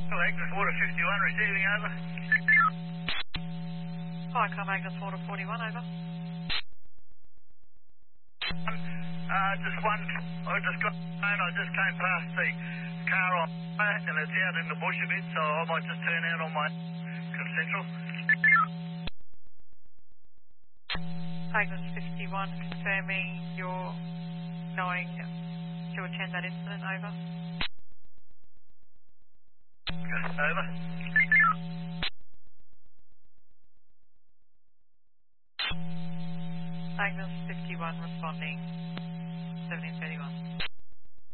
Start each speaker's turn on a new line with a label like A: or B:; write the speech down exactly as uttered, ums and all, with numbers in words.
A: Hello, Agnes Water fifty-one, receiving over.
B: Hi, come Agnes Water forty-one, over.
A: Um, uh, just one, I just got phone, I just came past the car on fire and it's out in the bush a bit, so I might just turn out on my central.
B: Agnes fifty-one, confirming you're knowing to attend that incident, over.
A: Over.
B: Agnes fifty-one responding seventeen thirty-one.